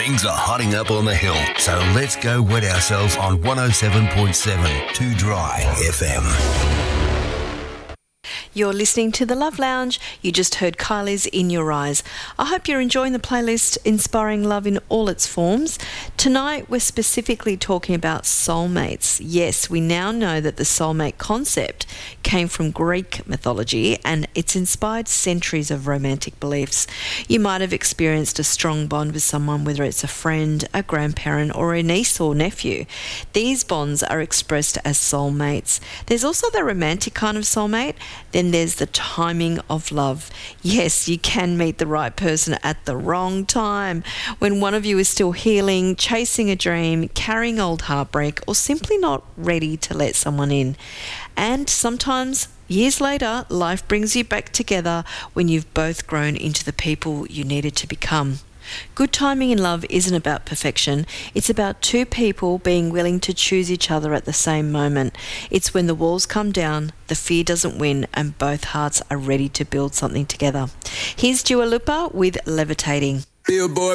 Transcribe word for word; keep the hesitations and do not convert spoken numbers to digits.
Things are hotting up on the hill, so let's go wet ourselves on one oh seven point seven Too Dry F M. You're listening to The Love Lounge. You just heard Kylie's In Your Eyes. I hope you're enjoying the playlist Inspiring Love in all its forms. Tonight, we're specifically talking about soulmates. Yes, we now know that the soulmate concept came from Greek mythology and it's inspired centuries of romantic beliefs. You might have experienced a strong bond with someone, whether it's a friend, a grandparent, or a niece or nephew. These bonds are expressed as soulmates. There's also the romantic kind of soulmate. Then there's the timing of love. Yes, you can meet the right person at the wrong time, when one of you is still healing, chasing a dream, carrying old heartbreak, or simply not ready to let someone in. And sometimes, years later, life brings you back together when you've both grown into the people you needed to become. Good timing in love isn't about perfection. It's about two people being willing to choose each other at the same moment. It's when the walls come down, the fear doesn't win, and both hearts are ready to build something together. Here's Dua Lipa with Levitating. Billboard